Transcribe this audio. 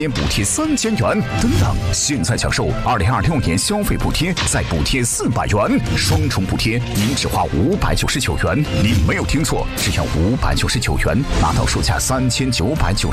年补贴3000元等等，现在享受2026年消费补贴，再补贴400元，双重补贴，您只花599元。你没有听错，只要599元，拿到售价3990